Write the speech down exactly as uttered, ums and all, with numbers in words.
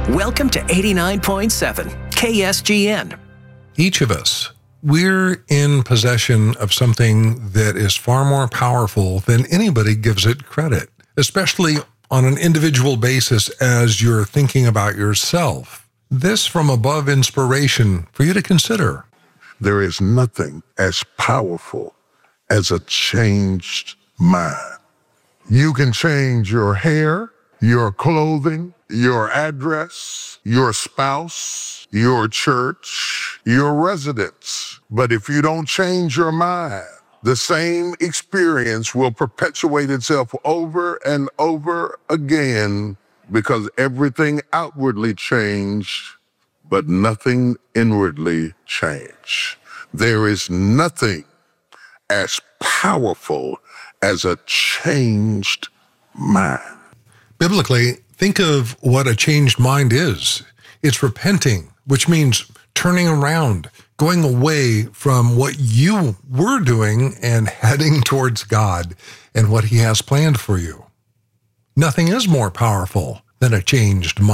Welcome to eighty-nine point seven K S G N. Each of us, we're in possession of something that is far more powerful than anybody gives it credit, especially on an individual basis as you're thinking about yourself. This from above inspiration for you to consider. There is nothing as powerful as a changed mind. You can change your hair, your clothing, your address, your spouse, your church, your residence. But if you don't change your mind, the same experience will perpetuate itself over and over again because everything outwardly changed, but nothing inwardly changed. There is nothing as powerful as a changed mind. Biblically, think of what a changed mind is. It's repenting, which means turning around, going away from what you were doing and heading towards God and what He has planned for you. Nothing is more powerful than a changed mind.